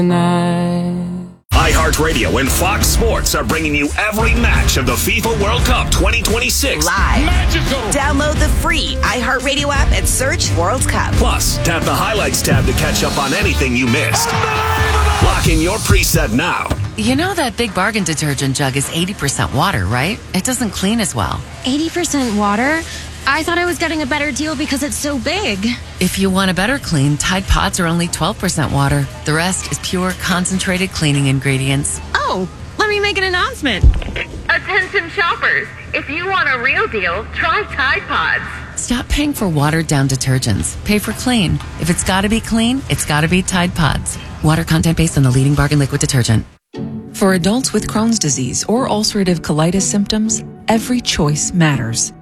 iHeartRadio and Fox Sports are bringing you every match of the FIFA World Cup 2026. Live. Magical. Download the free iHeartRadio app and search World Cup. Plus, tap the Highlights tab to catch up on anything you missed. Lock in your preset now. You know that Big Bargain detergent jug is 80% water, right? It doesn't clean as well. 80% water? I thought I was getting a better deal because it's so big. If you want a better clean, Tide Pods are only 12% water. The rest is pure, concentrated cleaning ingredients. Oh, let me make an announcement. Attention shoppers, if you want a real deal, try Tide Pods. Stop paying for watered-down detergents. Pay for clean. If it's got to be clean, it's got to be Tide Pods. Water content based on the leading bargain liquid detergent. For adults with Crohn's disease or ulcerative colitis symptoms, every choice matters.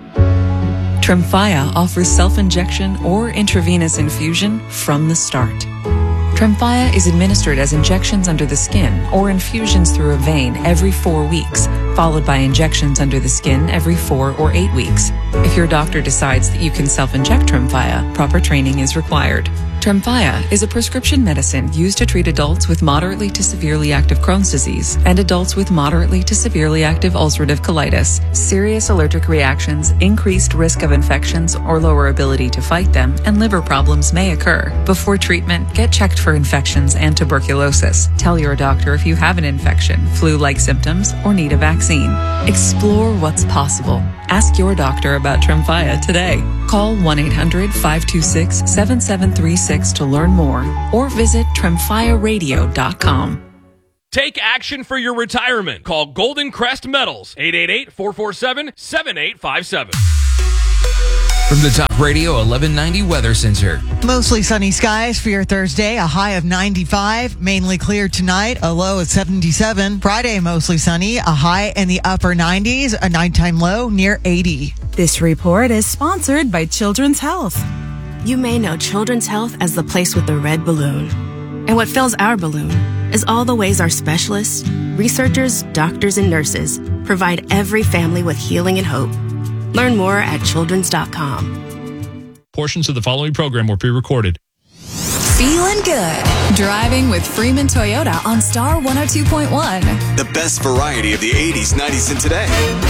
Tremfya offers self-injection or intravenous infusion from the start. Tremfya is administered as injections under the skin or infusions through a vein every 4 weeks, followed by injections under the skin every 4 or 8 weeks. If your doctor decides that you can self-inject Tremfya, proper training is required. Tremfya is a prescription medicine used to treat adults with moderately to severely active Crohn's disease and adults with moderately to severely active ulcerative colitis. Serious allergic reactions, increased risk of infections or lower ability to fight them, and liver problems may occur. Before treatment, get checked for infections and tuberculosis. Tell your doctor if you have an infection, flu-like symptoms, or need a vaccine. Explore what's possible. Ask your doctor about Tremfya today. Call 1-800-526-7736 to learn more or visit tremfyaradio.com. Take action for your retirement. Call Golden Crest Metals, 888-447-7857. From the Top Radio 1190 Weather Center. Mostly sunny skies for your Thursday, a high of 95. Mainly clear tonight, a low of 77. Friday, mostly sunny, a high in the upper 90s, a nighttime low near 80. This report is sponsored by Children's Health. You may know Children's Health as the place with the red balloon. And what fills our balloon is all the ways our specialists, researchers, doctors, and nurses provide every family with healing and hope. Learn more at childrens.com. Portions of the following program were pre-recorded. Feeling good. Driving with Freeman Toyota on Star 102.1. The best variety of the 80s, 90s, and today.